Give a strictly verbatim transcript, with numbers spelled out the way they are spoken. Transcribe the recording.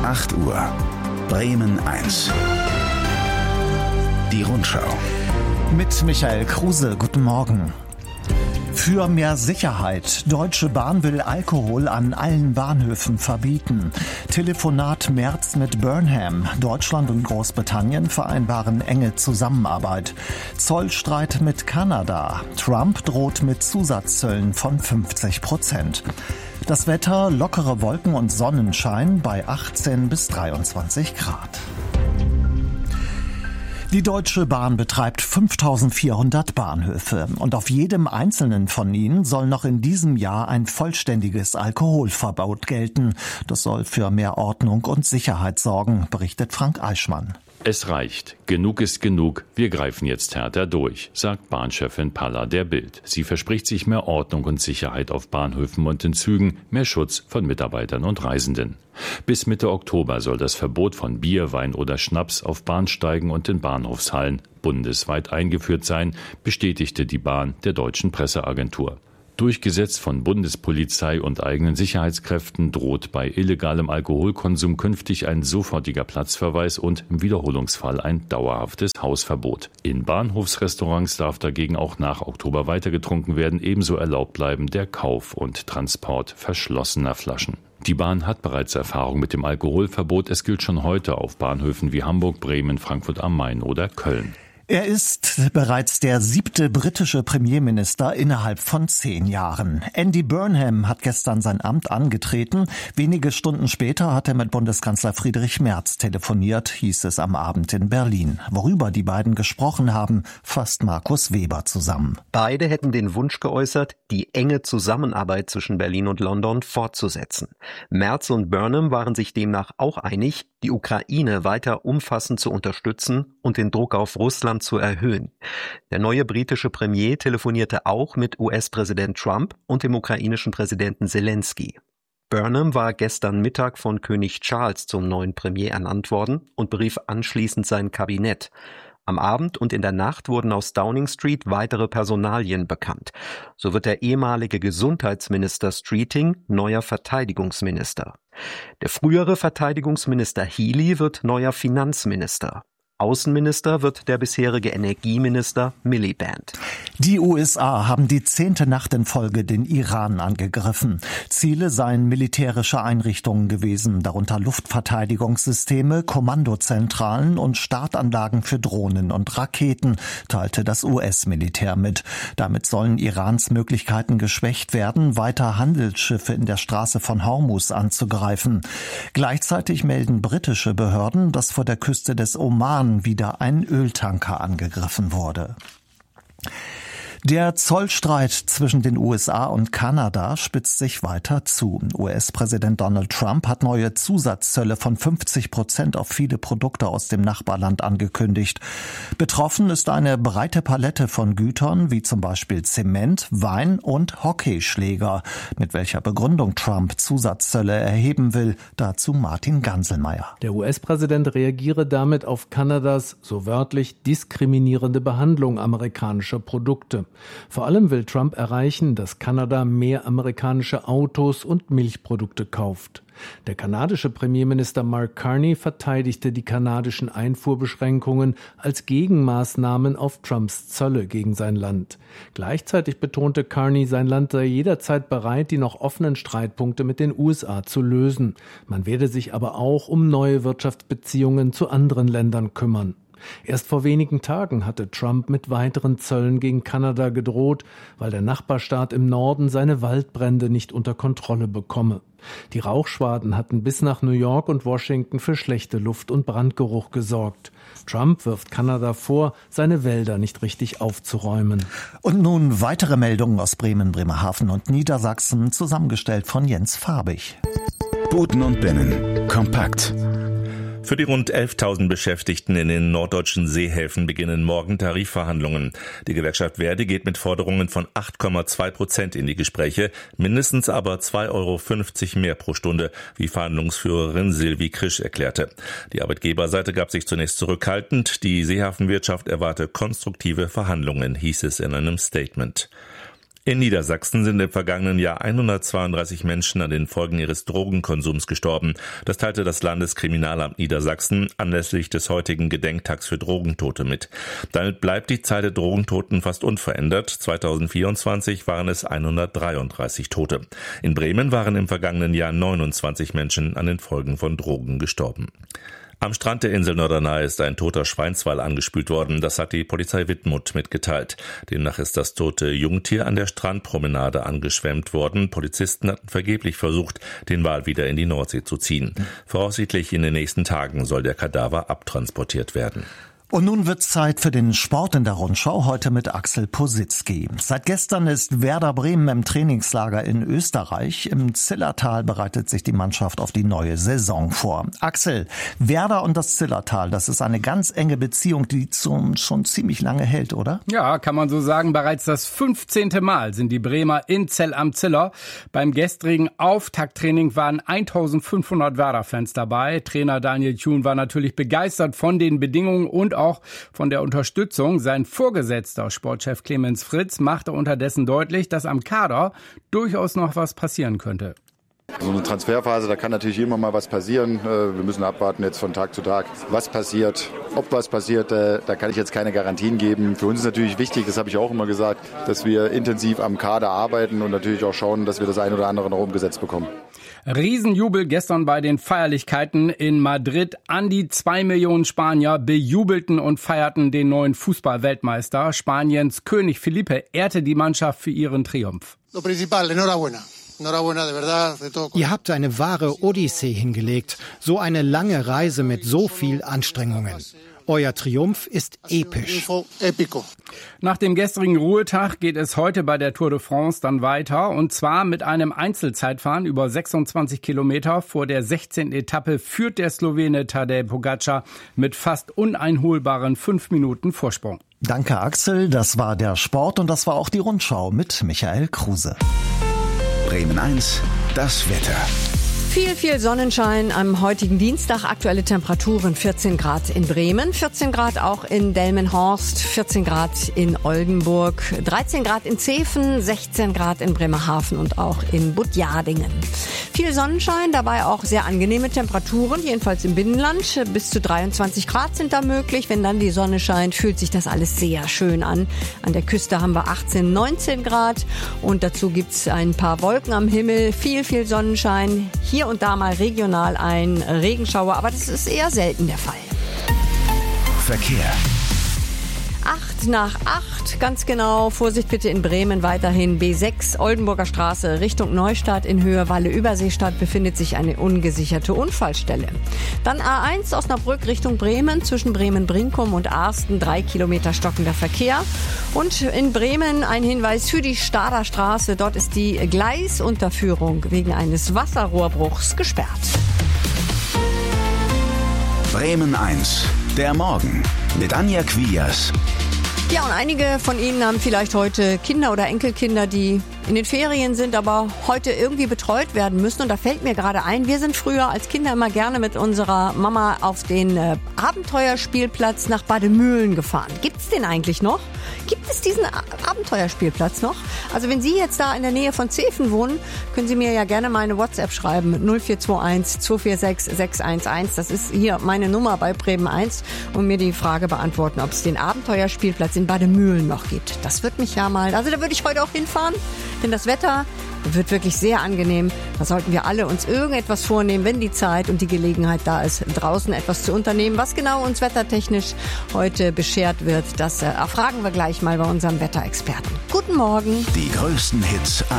acht Uhr. Bremen eins. Die Rundschau. Mit Michael Kruse, guten Morgen. Für mehr Sicherheit. Deutsche Bahn will Alkohol an allen Bahnhöfen verbieten. Telefonat Merz mit Burnham. Deutschland und Großbritannien vereinbaren enge Zusammenarbeit. Zollstreit mit Kanada. Trump droht mit Zusatzzöllen von fünfzig Prozent. Das Wetter, lockere Wolken und Sonnenschein bei achtzehn bis dreiundzwanzig Grad. Die Deutsche Bahn betreibt fünftausendvierhundert Bahnhöfe und auf jedem einzelnen von ihnen soll noch in diesem Jahr ein vollständiges Alkoholverbot gelten. Das soll für mehr Ordnung und Sicherheit sorgen, berichtet Frank Eichmann. Es reicht. Genug ist genug. Wir greifen jetzt härter durch, sagt Bahnchefin Palla der Bild. Sie verspricht sich mehr Ordnung und Sicherheit auf Bahnhöfen und in Zügen, mehr Schutz von Mitarbeitern und Reisenden. Bis Mitte Oktober soll das Verbot von Bier, Wein oder Schnaps auf Bahnsteigen und in Bahnhofshallen bundesweit eingeführt sein, bestätigte die Bahn der Deutschen Presseagentur. Durchgesetzt von Bundespolizei und eigenen Sicherheitskräften droht bei illegalem Alkoholkonsum künftig ein sofortiger Platzverweis und im Wiederholungsfall ein dauerhaftes Hausverbot. In Bahnhofsrestaurants darf dagegen auch nach Oktober weiter getrunken werden, ebenso erlaubt bleiben der Kauf und Transport verschlossener Flaschen. Die Bahn hat bereits Erfahrung mit dem Alkoholverbot. Es gilt schon heute auf Bahnhöfen wie Hamburg, Bremen, Frankfurt am Main oder Köln. Er ist bereits der siebte britische Premierminister innerhalb von zehn Jahren. Andy Burnham hat gestern sein Amt angetreten. Wenige Stunden später hat er mit Bundeskanzler Friedrich Merz telefoniert, hieß es am Abend in Berlin. Worüber die beiden gesprochen haben, fasst Markus Weber zusammen. Beide hätten den Wunsch geäußert, die enge Zusammenarbeit zwischen Berlin und London fortzusetzen. Merz und Burnham waren sich demnach auch einig, die Ukraine weiter umfassend zu unterstützen und den Druck auf Russland zu erhöhen. Der neue britische Premier telefonierte auch mit U S-Präsident Trump und dem ukrainischen Präsidenten Zelensky. Burnham war gestern Mittag von König Charles zum neuen Premier ernannt worden und berief anschließend sein Kabinett. Am Abend und in der Nacht wurden aus Downing Street weitere Personalien bekannt. So wird der ehemalige Gesundheitsminister Streeting neuer Verteidigungsminister. Der frühere Verteidigungsminister Healey wird neuer Finanzminister. Außenminister wird der bisherige Energieminister Miliband. Die U S A haben die zehnte Nacht in Folge den Iran angegriffen. Ziele seien militärische Einrichtungen gewesen, darunter Luftverteidigungssysteme, Kommandozentralen und Startanlagen für Drohnen und Raketen, teilte das U S-Militär mit. Damit sollen Irans Möglichkeiten geschwächt werden, weiter Handelsschiffe in der Straße von Hormuz anzugreifen. Gleichzeitig melden britische Behörden, dass vor der Küste des Oman wieder ein Öltanker angegriffen wurde. Der Zollstreit zwischen den U S A und Kanada spitzt sich weiter zu. U S-Präsident Donald Trump hat neue Zusatzzölle von fünfzig Prozent auf viele Produkte aus dem Nachbarland angekündigt. Betroffen ist eine breite Palette von Gütern, wie zum Beispiel Zement, Wein und Hockeyschläger. Mit welcher Begründung Trump Zusatzzölle erheben will, dazu Martin Ganselmeier. Der U S-Präsident reagiere damit auf Kanadas, so wörtlich, diskriminierende Behandlung amerikanischer Produkte. Vor allem will Trump erreichen, dass Kanada mehr amerikanische Autos und Milchprodukte kauft. Der kanadische Premierminister Mark Carney verteidigte die kanadischen Einfuhrbeschränkungen als Gegenmaßnahmen auf Trumps Zölle gegen sein Land. Gleichzeitig betonte Carney, sein Land sei jederzeit bereit, die noch offenen Streitpunkte mit den U S A zu lösen. Man werde sich aber auch um neue Wirtschaftsbeziehungen zu anderen Ländern kümmern. Erst vor wenigen Tagen hatte Trump mit weiteren Zöllen gegen Kanada gedroht, weil der Nachbarstaat im Norden seine Waldbrände nicht unter Kontrolle bekomme. Die Rauchschwaden hatten bis nach New York und Washington für schlechte Luft- und Brandgeruch gesorgt. Trump wirft Kanada vor, seine Wälder nicht richtig aufzuräumen. Und nun weitere Meldungen aus Bremen, Bremerhaven und Niedersachsen, zusammengestellt von Jens Farbig. Boten und Binnen. Kompakt. Für die rund elftausend Beschäftigten in den norddeutschen Seehäfen beginnen morgen Tarifverhandlungen. Die Gewerkschaft Verdi geht mit Forderungen von acht Komma zwei Prozent in die Gespräche, mindestens aber zwei Euro fünfzig mehr pro Stunde, wie Verhandlungsführerin Silvi Krisch erklärte. Die Arbeitgeberseite gab sich zunächst zurückhaltend. Die Seehafenwirtschaft erwarte konstruktive Verhandlungen, hieß es in einem Statement. In Niedersachsen sind im vergangenen Jahr hundertzweiunddreißig Menschen an den Folgen ihres Drogenkonsums gestorben. Das teilte das Landeskriminalamt Niedersachsen anlässlich des heutigen Gedenktags für Drogentote mit. Damit bleibt die Zahl der Drogentoten fast unverändert. zweitausendvierundzwanzig waren es hundertdreiunddreißig Tote. In Bremen waren im vergangenen Jahr neunundzwanzig Menschen an den Folgen von Drogen gestorben. Am Strand der Insel Norderney ist ein toter Schweinswal angespült worden. Das hat die Polizei Wittmund mitgeteilt. Demnach ist das tote Jungtier an der Strandpromenade angeschwemmt worden. Polizisten hatten vergeblich versucht, den Wal wieder in die Nordsee zu ziehen. Voraussichtlich in den nächsten Tagen soll der Kadaver abtransportiert werden. Und nun wird's Zeit für den Sport in der Rundschau, heute mit Axel Positzky. Seit gestern ist Werder Bremen im Trainingslager in Österreich. Im Zillertal bereitet sich die Mannschaft auf die neue Saison vor. Axel, Werder und das Zillertal, das ist eine ganz enge Beziehung, die zum, schon ziemlich lange hält, oder? Ja, kann man so sagen. Bereits das fünfzehnte Mal sind die Bremer in Zell am Ziller. Beim gestrigen Auftakttraining waren eintausendfünfhundert Werder-Fans dabei. Trainer Daniel Thun war natürlich begeistert von den Bedingungen und auch von der Unterstützung. Sein Vorgesetzter, Sportchef Clemens Fritz, machte unterdessen deutlich, dass am Kader durchaus noch was passieren könnte. So eine Transferphase, da kann natürlich immer mal was passieren. Wir müssen abwarten jetzt von Tag zu Tag, was passiert. Ob was passiert, da kann ich jetzt keine Garantien geben. Für uns ist natürlich wichtig, das habe ich auch immer gesagt, dass wir intensiv am Kader arbeiten und natürlich auch schauen, dass wir das ein oder andere noch umgesetzt bekommen. Riesenjubel gestern bei den Feierlichkeiten in Madrid. An die zwei Millionen Spanier bejubelten und feierten den neuen Fußball-Weltmeister. Spaniens König Felipe ehrte die Mannschaft für ihren Triumph. Lo principal, enhorabuena. Ihr habt eine wahre Odyssee hingelegt. So eine lange Reise mit so viel Anstrengungen. Euer Triumph ist episch. Nach dem gestrigen Ruhetag geht es heute bei der Tour de France dann weiter. Und zwar mit einem Einzelzeitfahren über sechsundzwanzig Kilometer. Vor der sechzehnten Etappe führt der Slowene Tadej Pogačar mit fast uneinholbaren fünf Minuten Vorsprung. Danke, Axel. Das war der Sport und das war auch die Rundschau mit Michael Kruse. Bremen eins, das Wetter. Viel, viel Sonnenschein am heutigen Dienstag. Aktuelle Temperaturen vierzehn Grad in Bremen, vierzehn Grad auch in Delmenhorst, vierzehn Grad in Oldenburg, dreizehn Grad in Zeven, sechzehn Grad in Bremerhaven und auch in Budjadingen. Viel Sonnenschein, dabei auch sehr angenehme Temperaturen, jedenfalls im Binnenland. Bis zu dreiundzwanzig Grad sind da möglich. Wenn dann die Sonne scheint, fühlt sich das alles sehr schön an. An der Küste haben wir achtzehn, neunzehn Grad und dazu gibt's ein paar Wolken am Himmel. Viel, viel Sonnenschein. Hier und da mal regional ein Regenschauer, aber das ist eher selten der Fall. Verkehr. Acht nach acht, ganz genau. Vorsicht bitte in Bremen weiterhin. B sechs, Oldenburger Straße, Richtung Neustadt in Höhe Walle-Überseestadt befindet sich eine ungesicherte Unfallstelle. Dann A eins, Osnabrück Richtung Bremen, zwischen Bremen-Brinkum und Arsten, drei Kilometer stockender Verkehr. Und in Bremen ein Hinweis für die Stader Straße. Dort ist die Gleisunterführung wegen eines Wasserrohrbruchs gesperrt. Bremen eins, der Morgen mit Anja Quias. Ja, und einige von Ihnen haben vielleicht heute Kinder oder Enkelkinder, die in den Ferien sind, aber heute irgendwie betreut werden müssen. Und da fällt mir gerade ein, wir sind früher als Kinder immer gerne mit unserer Mama auf den äh, Abenteuerspielplatz nach Bademühlen gefahren. Gibt's den eigentlich noch? Gibt es diesen A- Abenteuerspielplatz noch? Also wenn Sie jetzt da in der Nähe von Zeven wohnen, können Sie mir ja gerne mal eine WhatsApp schreiben. null vier zwei eins, zwei vier sechs, sechs eins eins. Das ist hier meine Nummer bei Bremen eins. Und mir die Frage beantworten, ob es den Abenteuerspielplatz in Bademühlen noch gibt. Das wird mich ja mal, also da würde ich heute auch hinfahren. Denn das Wetter wird wirklich sehr angenehm. Da sollten wir alle uns irgendetwas vornehmen, wenn die Zeit und die Gelegenheit da ist, draußen etwas zu unternehmen. Was genau uns wettertechnisch heute beschert wird, das erfragen wir gleich mal bei unserem Wetterexperten. Guten Morgen. Die größten Hits